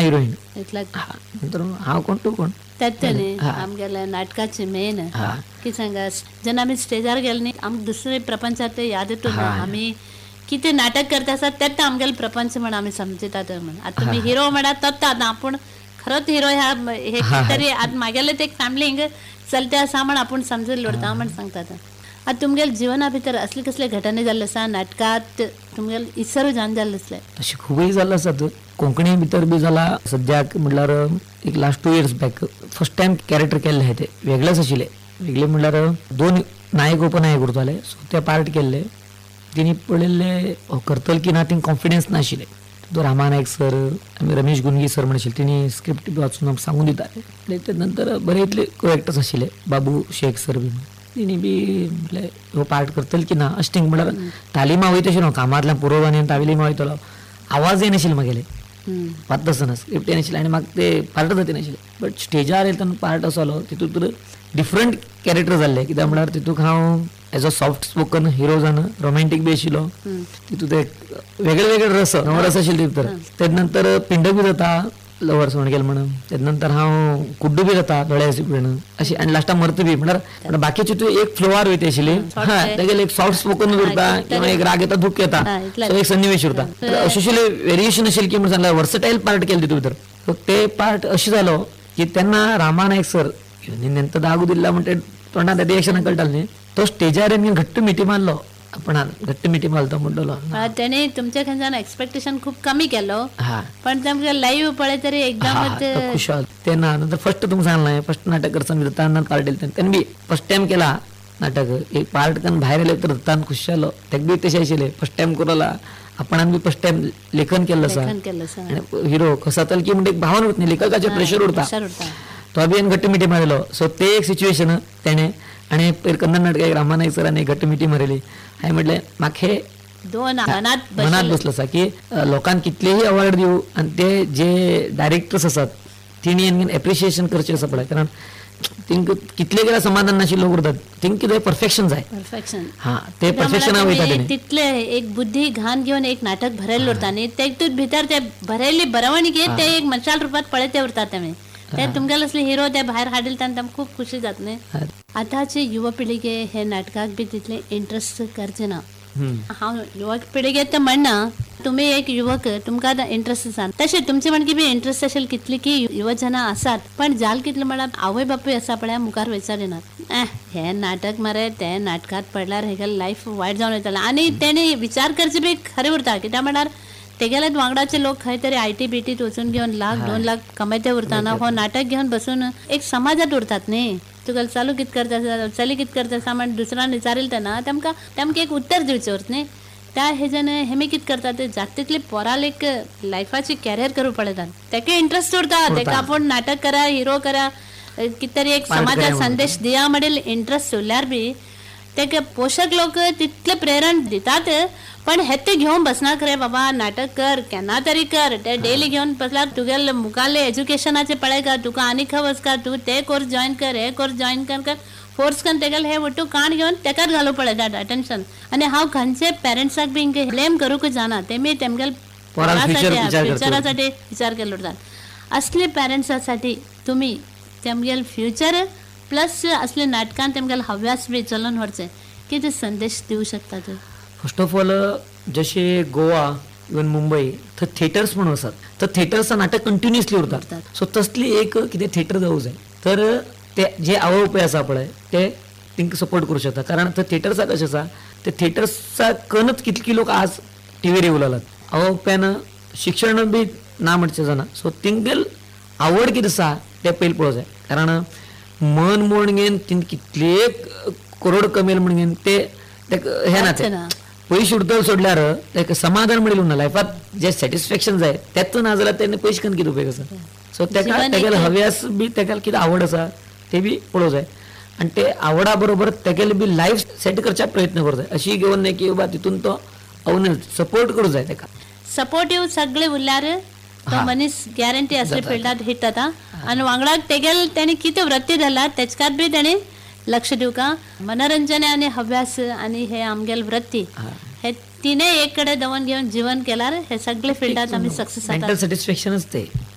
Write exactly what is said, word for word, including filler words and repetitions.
Heroine इतला नंतर हांव कोण तूं कोण त्यात न्ही आमगेल्या नाटकाचे मेन की सांगा जेन्ना आमी स्टेजार गेले न्ही आमकां दुसरे प्रपंचात याद येतो ना आमी कितें नाटक करता आसा तेत आमगेले प्रपंच म्हण आमी समजतात म्हण आतां तुमी हिरो म्हणा तोच आतां आपूण खरोच हिरो ह्या हे तरी आतां म्हागेले ते फॅमिलींक चलते आसा म्हण आपूण समजून लोडता म्हण सांगतात. आतां तुमगेले जिवना भितर असले कसले घटना जाल्ले आसा नाटकात तुमगेले इसर जावन जाल्ले आसले अशें खूबय जाल्ले आसात. कोंकणी भितर बी जाला सद्याक म्हटल्यार एक last two years back first time character केल्ले हे ते वेगळेच आशिल्ले. वेगळे म्हटल्यार दोन नायक उपनायक उरताले सो ते पार्ट केल्ले तिणी पळयल्ले करतले की ना थिंग कॉन्फिडन्स नाशिल्ले. तो रामा नायक सर आमी रमेश गुंगी सर म्हण आशिल्ले तिणी स्क्रिप्ट बी वाचून सांगून दिताले. ते नंतर बरे इतले करेक्टर्स आशिल्ले बाबू शेख सर बी तिणी बी म्हटलें हो पार्ट करतले की ना अशें थिंग म्हळ्यार तालिमा वयता आशिल्लो कामांतल्यान पुरोवानी तालिमा वयतलो आवाज येनाशिल्लो म्हगेले पात आसतना स्क्रिप्ट येनाशिल्ले आनी म्हाका ते पार्ट जाता नाशिल्ले. बट स्टेजार येता पार्ट असलो तितूंत डिफरंट कॅरेक्टर जाल्ले कित्याक म्हळ्यार तितूंत हांव as a soft spoken hero जावन रोमॅन्टीक बी आशिल्लो. तितूंत एक वेगळे वेगळे रस नवरस आशिल्ले भितर. तेज नंतर पिंड बी जाता लवर्स म्हण गेले म्हणून तेज नंतर हांव कुड्डू बी जाता दोळे म्हणून अशी आनी लास्टाक मरता बी म्हळ्यार बाकीचे तूं एक फ्लोवार वयता आशिल्ली हा तेगेले एक सॉफ्ट स्पोकन उरता किंवा एक राग येता दूख येता सो एक सन्निवेश उरता अशें अशिल्ले वेरिएशन आशिल्ले की म्हणून सांगल्यार वर्सटायल पार्ट केले तितूंत भितर. सो ते पार्ट अशें जालो की तेन्ना रामा नायक सर नेंत दागू दिल्ला म्हणटा तोंडात रिएक्शनां कळटालें न्ही तो स्टेजार घट्ट मिटी मारलो आपणान घट्ट मिटी मारलो म्हणटलो तेणे तुमच्या खंयच्यान एक्सपेक्टेशन खूप कमी केलो पण तेमकां लाईव्ह पळय तरी एकदम खुशाल तेन्ना नंतर फर्स्ट तुमकां सांगलें फर्स्ट नाटक करता तेन्ना पार्ट दिलें तेन्ना बी फर्स्ट टायम केला नाटक एक पार्ट करून भायर येले तर तान खुश जालो तेका बी तशें आशिल्लें फर्स्ट टायम करोला आपणान बी फर्स्ट टायम लेखन केल्लें आसा आनी हिरो कसो जाता की म्हणजे एक भावना उरता न्ही लेखकाचेर प्रेशर उरता तो बी घट्ट मिटी मारलो. सो ते एक सिच्युएशन तेणें आनी कन्नड नाटक एक रामा नायक सरान एक घट्ट मिटी मारली. हांवें म्हटलें म्हाका हे दोन मनात बसलो आसा की लोकांक कितलेही अवॉर्ड दिवं आनी ते जे डायरेक्टर्स आसात तिणी एप्रिशिएशन करचें आसा पळय कारण तिंक कितले केल्यार समाधान नाशिल्ले लोक उरतात तिंक कितें परफेक्शन जाय परफेक्शन हा ते परफेक्शना वयता तेणी तितले एक बुद्धी घाण घेवन एक नाटक भरयल्लें उरता न्ही तेतूंत भितर ते भरयल्ली बरवणी घेत ते एक मनशाल रुपात पळयते उरतात तेमी ते तुमगेले असले हिरो ते भायर हाडिले तेन्ना तांकां खूब खुशी जाता न्ही. आतांचे युवा पिळगे हे नाटकाक बी तितले इंट्रस्ट करचे ना. हांव युवा पिळगेक ते म्हणना तुमी एक युवक तुमकां आतां इंट्रस्ट आसा तशें तुमचे म्हणकी बी इंट्रस्ट आशिल्ले कितली की युवजनां आसात पण जाल कितले म्हळ्यार आवय बापूय आसा पळय मुखार वयचारिनात एह हे नाटक मरे ते नाटकात पडल्यार हेगेलें लायफ वायट जावन वयतलें आनी तेणी विचार करचे बी खरें उरता कित्याक म्हळ्यार तेगेलेच वांगडाचे लोक खंय तरी आय टी बीटीत वचून घेवन लाख दोन लाख कमयते उरताना हो नाटक घेवन बसून एक समाजात उरतात न्ही. तुका चालू कित करता चली कित करता आसा म्हण दुसऱ्यान विचारिल्लें तेन्ना तेमकां तेमकां एक उत्तर दिवचें उरता न्ही. त्या हेच्यान हेमी कित करतात ते जात तितले पोराल एक लायफाची कॅरियर करूं पळयतात तेका इंट्रस्ट उरता तेका आपूण नाटक करा हिरो करा कित तरी एक समाजाक संदेश दिया म्हणील इंट्रस्ट उरल्यार बी तेका पोषक लोक तितले प्रेरण दितात पण हे ते घेवन बसनात रे बाबा नाटक कर केन्ना तरी कर ते डेली घेवन बसल्यार तुगेले मुखारले एज्युकेशनाचे पळय का तुका आनी खंय वचका तूं ते कोर्स जॉयन कर हे कोर्स जॉयन कर कर फोर्स करून तेगेले हे वटू काण घेवन तेकाच घालूं पळयतात अटेन्शन आनी हांव खंयचे पेरंट्साक बी ब्लेम करूंक जाना तेमी तेमगेले फ्युचरासाठी विचार केलो उरतात. असले पेरंट्सासाठी तुमी तेमगेले फ्युचर प्लस असले नाटकान तेमगेले हव्यास बी चलोवन व्हरचे कितें संदेश दिवं शकतात. फर्स्ट ऑफ ऑल जशे गोवा इवन मुंबई थंय थिएटर्स म्हणून आसात तर थिएटर्सां नाटक कंटिन्युअसली उरतात सो तसली एक कितें थिएटर जावूं जाय तर ते जे आवय बापूय आसा पळय ते तांकां सपोर्ट करूं शकता कारण थंय थिएटर्साक कशें आसा ते थिएटर्साक कनच कितकी लोक आज टीव्हीर येवं लागल्यात आवय बापूयान शिक्षण बी ना म्हणचें जाणा सो तांगेल आवड कितें आसा तें पयलीं पळोवंक जाय कारण मन म्हण घेवन तिने कितले करोड कमेल म्हण घेवन ते हे ना ते पयशे उरतले सोडल्यार ताका समाधान मेळिल्लो ना लायफात जे सॅटिस्फॅक्शन जाय तेच ना जाल्यार तेणे पयशे करून कितें उपेग आसा. सो तेका तेगेले हव्यास बी तेगेले कितें आवड आसा ते बी पळोवंक जाय आनी ते आवडा बरोबर तेगेले बी लायफ सेट करच्या प्रयत्न करूं जाय अशी घेवन न्ही की बाबा तितून तो अवून सपोर्ट करूं जाय तेका सपोर्टीव सगळे उरल्यार तो मनीस गॅरंटी असले फिल्डात हिट जाता आनी वांगडाक तेगेल तेणी कितें वृत्ती धरला तेचकात बी तेणी लक्ष दिवका मनोरंजन आनी हव्यास आनी हे आमगेल वृत्ती हे तिने एक कडे दवन घेवन जीवन केल्यार हे सगळे फिल्डात आमी सक्सेस जाता. सॅटिस्फॅक्शनच ते